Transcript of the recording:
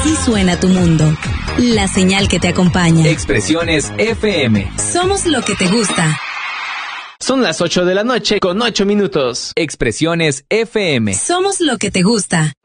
Así suena tu mundo. La señal que te acompaña. Expresiones FM. Somos lo que te gusta. Son las 8 de la noche con 8 minutos. Expresiones FM. Somos lo que te gusta.